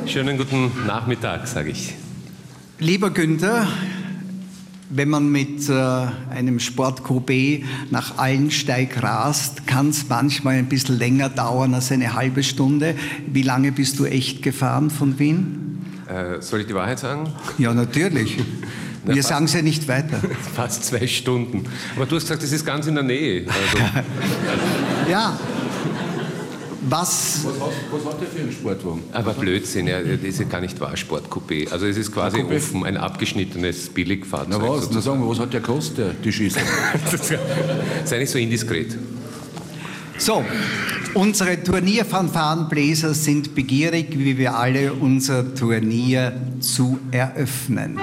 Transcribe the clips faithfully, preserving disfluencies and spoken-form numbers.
Schönen guten Nachmittag, sage ich. Lieber Günther, wenn man mit äh, einem Sportcoupé nach Allensteig rast, kann es manchmal ein bisschen länger dauern als eine halbe Stunde. Wie lange bist du echt gefahren von Wien? Äh, soll ich die Wahrheit sagen? Ja, natürlich. Na, Wir sagen es ja nicht weiter. Fast zwei Stunden. Aber du hast gesagt, das ist ganz in der Nähe. Also. Ja. Was? Was, was, was hat der für einen Sportwagen? Aber Blödsinn, ja, das ist ja gar nicht wahr, Sportcoupé. Also es ist quasi Coupé? offen, ein abgeschnittenes Billigfahrzeug. Na was? sozusagen. Na sagen wir, was hat der gekostet, die Schüssel? Sei nicht so indiskret. So, unsere Turnierfanfarenbläser sind begierig, wie wir alle, unser Turnier zu eröffnen.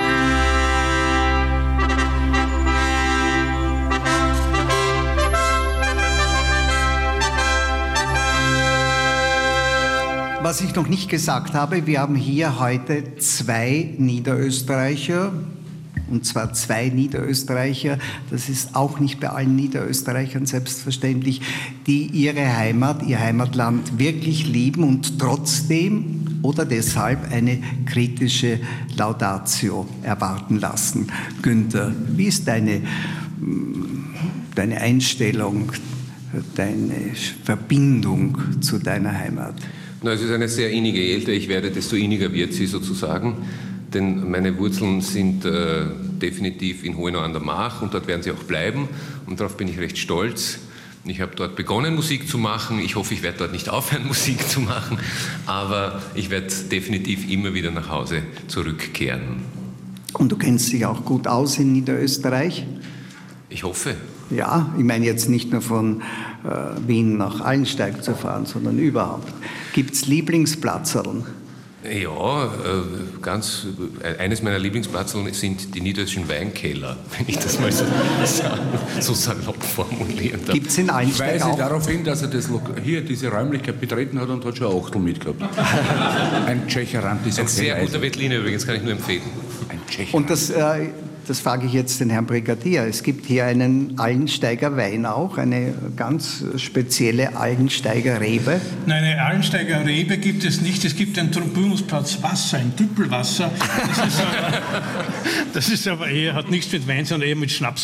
Was ich noch nicht gesagt habe, wir haben hier heute zwei Niederösterreicher, und zwar zwei Niederösterreicher, das ist auch nicht bei allen Niederösterreichern selbstverständlich, die ihre Heimat, ihr Heimatland wirklich lieben und trotzdem oder deshalb eine kritische Laudatio erwarten lassen. Günther, wie ist deine, deine Einstellung, deine Verbindung zu deiner Heimat? Na, es ist eine sehr innige. Je älter ich werde, desto inniger wird sie sozusagen. Denn meine Wurzeln sind äh, definitiv in Hohenau an der Mach und dort werden sie auch bleiben. Und darauf bin ich recht stolz. Ich habe dort begonnen, Musik zu machen. Ich hoffe, ich werde dort nicht aufhören, Musik zu machen. Aber ich werde definitiv immer wieder nach Hause zurückkehren. Und du kennst dich auch gut aus in Niederösterreich? Ich hoffe. Ja, ich meine jetzt nicht nur von äh, Wien nach Allensteig zu fahren, sondern überhaupt. Gibt es Lieblingsplatzerln? Ja, äh, ganz, äh, eines meiner Lieblingsplatzeln sind die niederösterreichischen Weinkeller, wenn ich das mal so, so salopp formulieren darf. Gibt es in Ich Allensteig weise auch? darauf hin, dass er das Lo- hier diese Räumlichkeit betreten hat und hat schon ein Achtel mitgehabt. Ein Tschecherant ist Ein auch sehr kein guter Veltliner übrigens, kann ich nur empfehlen. Ein Tschecherant. Und das, äh, das frage ich jetzt den Herrn Brigadier. Es gibt hier einen Allensteiger Wein auch, eine ganz spezielle Allensteiger Rebe. Nein, eine Allensteiger Rebe gibt es nicht. Es gibt einen Tribunensplatz Wasser, ein Düppelwasser. Das ist, aber, das ist aber eher, hat nichts mit Wein, sondern eher mit Schnaps